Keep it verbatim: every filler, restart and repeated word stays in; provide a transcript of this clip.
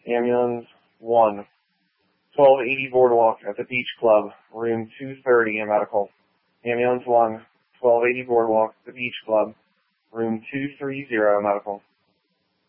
Ambulance one, twelve eighty Boardwalk at the Beach Club, room two thirty in medical. Ambulance one, twelve eighty Boardwalk at the Beach Club, room two thirty medical.